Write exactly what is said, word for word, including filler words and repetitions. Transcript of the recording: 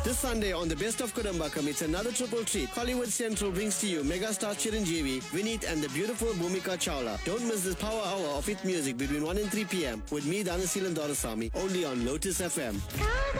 This Sunday on the Best of Kudambakam, it's another triple treat. Hollywood Central brings to you megastar Chiranjeevi, Vineet and the beautiful Bhumika Chawla. Don't miss this power hour of hit music between one and three p.m. with me, Dhanasilan Dorasamy, only on Lotus F M.